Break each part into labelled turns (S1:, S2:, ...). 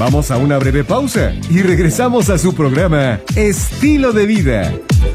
S1: Vamos a una breve pausa y regresamos a su programa Estilo de Vida.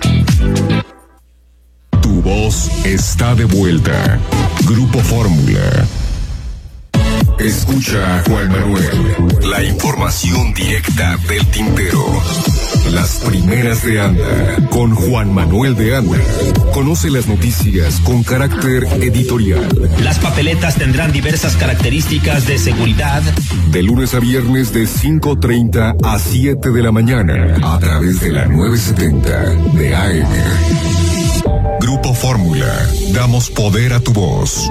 S2: Tu voz está de vuelta. Grupo Fórmula. Escucha a Juan Manuel. La información directa del tintero. Las primeras de Anda. Con Juan Manuel de Anda. Conoce las noticias con carácter editorial.
S3: Las papeletas tendrán diversas características de seguridad.
S2: De lunes a viernes de 5:30 a 7 de la mañana. A través de la 970 de AM. Grupo Fórmula. Damos poder a tu voz.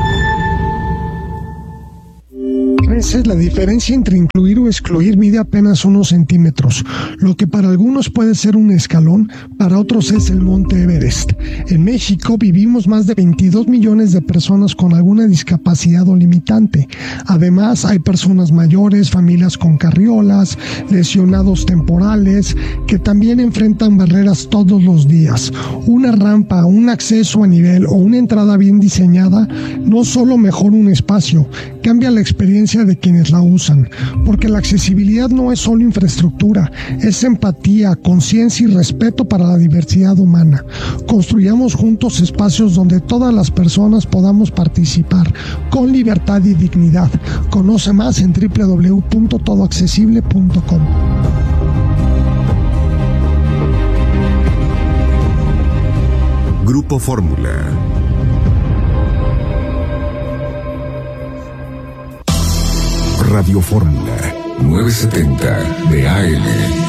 S4: Esa es la diferencia entre incluir o excluir. Mide apenas unos centímetros. Lo que para algunos puede ser un escalón, para otros es el Monte Everest. En México vivimos más de 22 millones de personas con alguna discapacidad o limitante. Además, hay personas mayores, familias con carriolas, lesionados temporales, que también enfrentan barreras todos los días. Una rampa, un acceso a nivel o una entrada bien diseñada no solo mejora un espacio, cambia la experiencia de quienes la usan, porque la accesibilidad no es solo infraestructura, es empatía, conciencia y respeto para la diversidad humana. Construyamos juntos espacios donde todas las personas podamos participar con libertad y dignidad. Conoce más en www.todoaccesible.com.
S2: Grupo Fórmula. Radio Fórmula 970 de AM.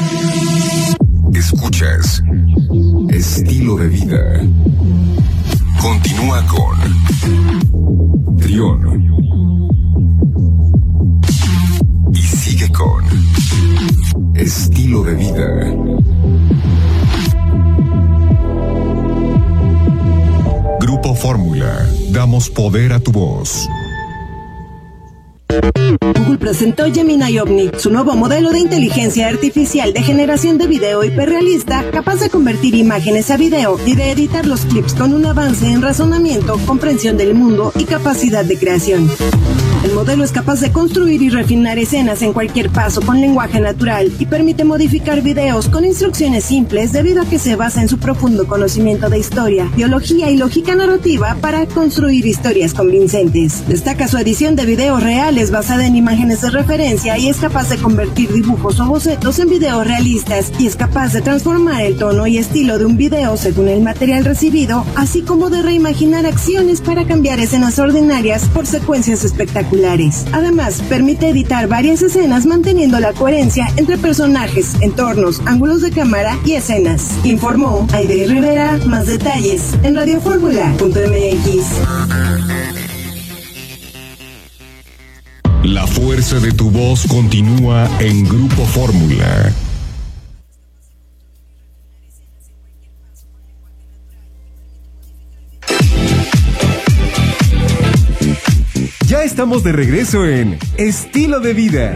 S2: Escuchas Estilo de Vida. Continúa con Trión. Y sigue con Estilo de Vida. Grupo Fórmula. Damos poder a tu voz.
S5: Google presentó Gemini Omni, su nuevo modelo de inteligencia artificial de generación de video hiperrealista, capaz de convertir imágenes a video y de editar los clips con un avance en razonamiento, comprensión del mundo y capacidad de creación. El modelo es capaz de construir y refinar escenas en cualquier paso con lenguaje natural y permite modificar videos con instrucciones simples debido a que se basa en su profundo conocimiento de historia, biología y lógica narrativa para construir historias convincentes. Destaca su edición de videos reales basada en imágenes de referencia y es capaz de convertir dibujos o bocetos en videos realistas y es capaz de transformar el tono y estilo de un video según el material recibido, así como de reimaginar acciones para cambiar escenas ordinarias por secuencias espectaculares. Además, permite editar varias escenas manteniendo la coherencia entre personajes, entornos, ángulos de cámara y escenas. Informó Aide Rivera. Más detalles en radioformula.mx.
S2: La fuerza de tu voz continúa en Grupo Fórmula.
S1: Ya estamos de regreso en Estilo de Vida.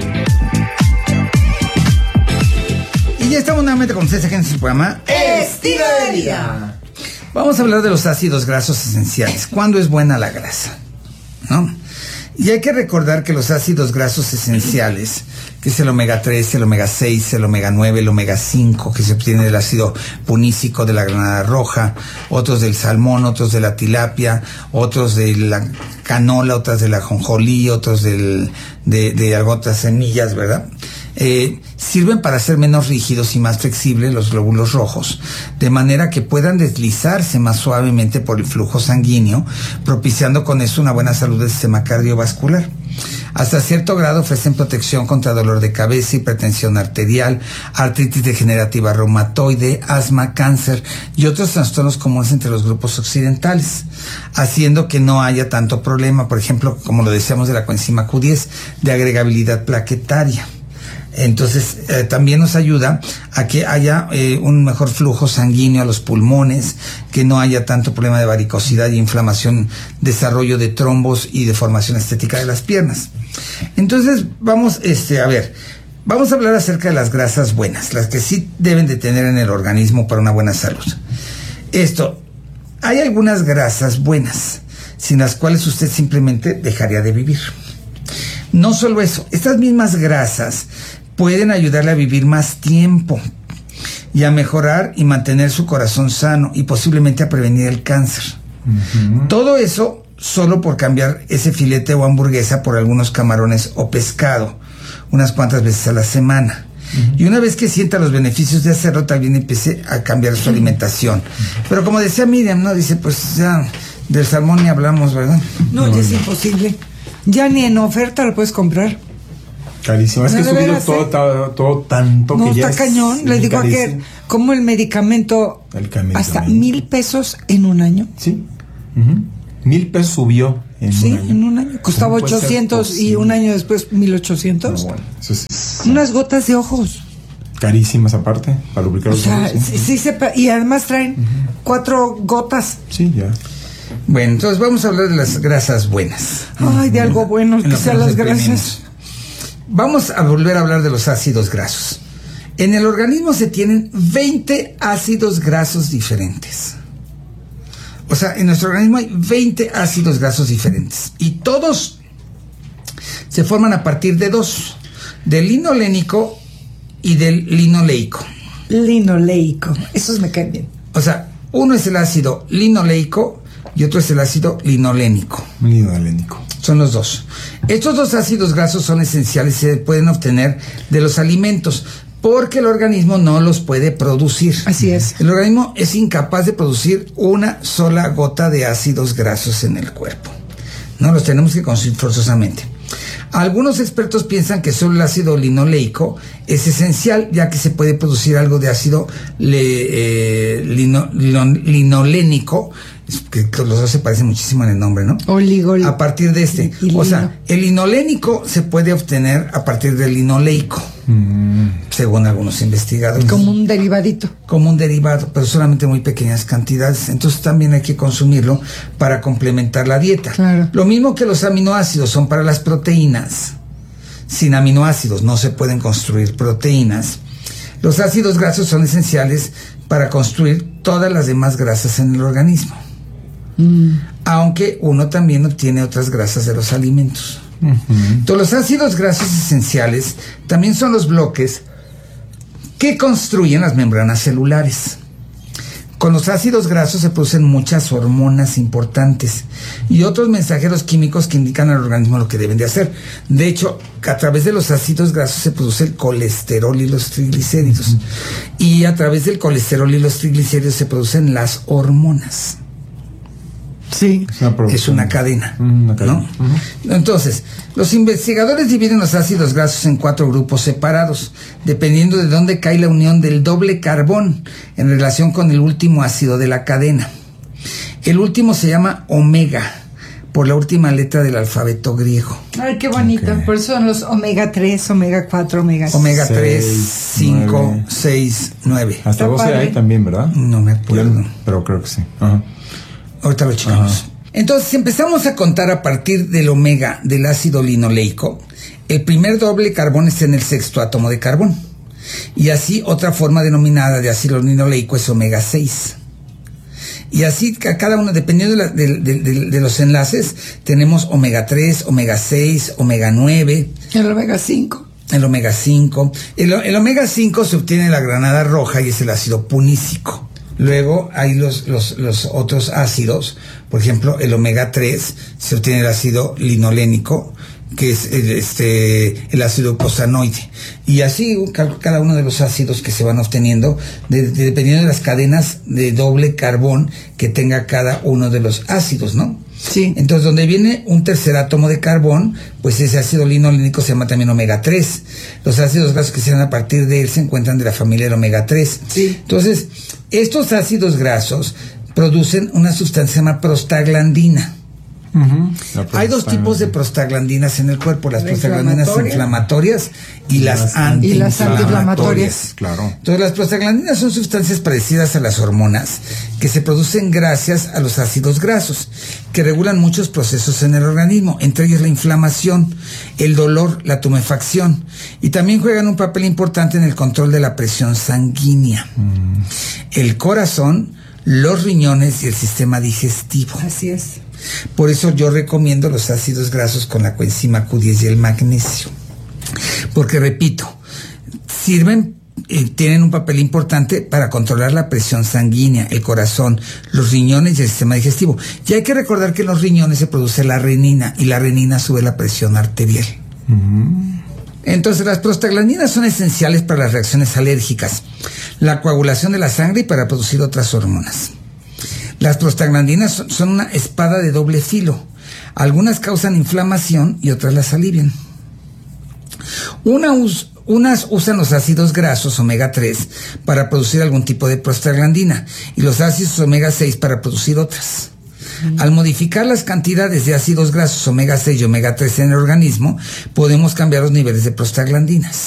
S6: Y ya estamos nuevamente con ustedes aquí en su programa
S7: Estilo de Vida.
S6: Vamos a hablar de los ácidos grasos esenciales. ¿Cuándo es buena la grasa? ¿No? Y hay que recordar que los ácidos grasos esenciales, que es el omega 3, el omega 6, el omega 9, el omega 5, que se obtiene del ácido punícico de la granada roja, otros del salmón, otros de la tilapia, otros de la canola, otras de la ajonjolí, otros de otras semillas, ¿verdad? Sirven para hacer menos rígidos y más flexibles los glóbulos rojos, de manera que puedan deslizarse más suavemente por el flujo sanguíneo, propiciando con eso una buena salud del sistema cardiovascular. Hasta cierto grado ofrecen protección contra dolor de cabeza, hipertensión arterial, artritis degenerativa reumatoide, asma, cáncer y otros trastornos comunes entre los grupos occidentales, haciendo que no haya tanto problema, por ejemplo, como lo decíamos de la coenzima Q10, de agregabilidad plaquetaria. Entonces también nos ayuda a que haya un mejor flujo sanguíneo a los pulmones, que no haya tanto problema de varicosidad y inflamación, desarrollo de trombos y deformación estética de las piernas. Entonces vamos a hablar acerca de las grasas buenas, las que sí deben de tener en el organismo para una buena salud. Hay algunas grasas buenas, sin las cuales usted simplemente dejaría de vivir. No solo eso, estas mismas grasas pueden ayudarle a vivir más tiempo y a mejorar y mantener su corazón sano y posiblemente a prevenir el cáncer. Todo eso solo por cambiar ese filete o hamburguesa por algunos camarones o pescado unas cuantas veces a la semana. Y una vez que sienta los beneficios de hacerlo, también empiece a cambiar su alimentación. Pero como decía Miriam, ¿no? Dice, pues ya del salmón ni hablamos, ¿verdad?
S8: No, ya es imposible. Ya ni en oferta lo puedes comprar.
S9: Carísimo. Es que ha subido todo tanto que ya
S8: está cañón. Le digo que como el medicamento hasta 1,000 pesos en un año.
S9: Sí. 1,000 pesos subió en un año.
S8: En un año. Costaba 800 y un año después 1,800.
S9: Bueno, eso es
S8: unas gotas de ojos.
S9: Carísimas aparte, para lubricar los ojos.
S8: Y además traen 4 gotas.
S9: Sí, ya.
S6: Bueno, entonces vamos a hablar de las grasas buenas.
S8: Ay, de algo bueno, que sean las grasas.
S6: Vamos a volver a hablar de los ácidos grasos. En el organismo se tienen 20 ácidos grasos diferentes. O sea, en nuestro organismo hay 20 ácidos grasos diferentes. Y todos se forman a partir de 2. Del linolénico y del linoleico.
S8: Linoleico, esos me caen bien.
S6: O sea, uno es el ácido linoleico y otro es el ácido linolénico.
S9: Linolénico.
S6: Son los dos. Estos 2 ácidos grasos son esenciales y se pueden obtener de los alimentos porque el organismo no los puede producir.
S8: Así es.
S6: El organismo es incapaz de producir una sola gota de ácidos grasos en el cuerpo. No los tenemos que consumir forzosamente. Algunos expertos piensan que solo el ácido linoleico es esencial, ya que se puede producir algo de ácido linolénico, que los dos se parecen muchísimo en el nombre, ¿no? A partir de este. O sea, el linolénico se puede obtener a partir del linoleico, según algunos investigadores.
S8: Como un derivadito.
S6: Como un derivado, pero solamente muy pequeñas cantidades. Entonces también hay que consumirlo para complementar la dieta.
S8: Claro.
S6: Lo mismo que los aminoácidos son para las proteínas. Sin aminoácidos no se pueden construir proteínas. Los ácidos grasos son esenciales para construir todas las demás grasas en el organismo. Aunque uno también obtiene otras grasas de los alimentos. Entonces, los ácidos grasos esenciales también son los bloques que construyen las membranas celulares. Con los ácidos grasos se producen muchas hormonas importantes y otros mensajeros químicos que indican al organismo lo que deben de hacer. De hecho, a través de los ácidos grasos se produce el colesterol y los triglicéridos. Y a través del colesterol y los triglicéridos se producen las hormonas.
S8: Sí.
S6: Es una cadena, ¿no? Entonces, los investigadores dividen los ácidos grasos en 4 grupos separados, dependiendo de dónde cae la unión del doble carbón en relación con el último ácido de la cadena. El último se llama omega, por la última letra del alfabeto griego.
S8: Ay, qué bonito. Okay. Por eso son los omega 3, omega 4, omega 6.
S6: Omega 3, 5, 6, 9.
S9: Hasta 12 hay también, ¿verdad?
S6: No me acuerdo.
S9: Pero creo que sí. Ajá.
S6: Ahorita lo checamos. Entonces, si empezamos a contar a partir del omega del ácido linoleico, el primer doble carbón está en el 6º átomo de carbón. Y así, otra forma denominada de ácido linoleico es omega 6. Y así, cada uno, dependiendo de los enlaces, tenemos omega 3, omega 6, omega 9.
S8: El omega 5.
S6: El omega 5. El omega 5 se obtiene de la granada roja y es el ácido punícico. Luego hay los otros ácidos, por ejemplo, el omega 3 se obtiene el ácido linolénico, que es el ácido eicosanoide. Y así cada uno de los ácidos que se van obteniendo, dependiendo de las cadenas de doble carbón que tenga cada uno de los ácidos, ¿no?
S8: Sí.
S6: Entonces, donde viene un tercer átomo de carbón, pues ese ácido linolénico se llama también omega 3. Los ácidos grasos que se dan a partir de él se encuentran de la familia del omega 3.
S8: Sí.
S6: Entonces, estos ácidos grasos producen una sustancia llamada prostaglandina. Hay 2 tipos de prostaglandinas en el cuerpo, las prostaglandinas inflamatorias y las antiinflamatorias.
S9: Claro.
S6: Entonces, las prostaglandinas son sustancias parecidas a las hormonas que se producen gracias a los ácidos grasos, que regulan muchos procesos en el organismo, entre ellos la inflamación, el dolor, la tumefacción, y también juegan un papel importante en el control de la presión sanguínea, el corazón, los riñones y el sistema digestivo.
S8: Así es.
S6: Por eso yo recomiendo los ácidos grasos con la coenzima Q10 y el magnesio. Porque, repito, tienen un papel importante para controlar la presión sanguínea, el corazón, los riñones y el sistema digestivo. Y hay que recordar que en los riñones se produce la renina y la renina sube la presión arterial. Entonces, las prostaglandinas son esenciales para las reacciones alérgicas, la coagulación de la sangre y para producir otras hormonas. Las prostaglandinas son una espada de doble filo. Algunas causan inflamación y otras las alivian. Unas usan los ácidos grasos omega 3 para producir algún tipo de prostaglandina y los ácidos omega 6 para producir otras. Al modificar las cantidades de ácidos grasos omega 6 y omega 3 en el organismo, podemos cambiar los niveles de prostaglandinas.